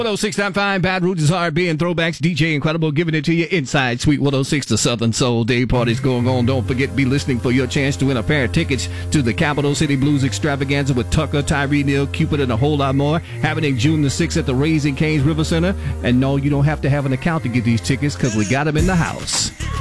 106.5 Bad Roots R&B and Throwbacks. DJ Incredible giving it to you inside Sweet 106, the Southern Soul Day parties going on. Don't forget to be listening for your chance to win a pair of tickets to the Capital City Blues Extravaganza with Tucker, Tyree, Neal, Cupid, and a whole lot more. Happening June the 6th at the Raising Cane's River Center. And no, you don't have to have an account to get these tickets because we got them in the house.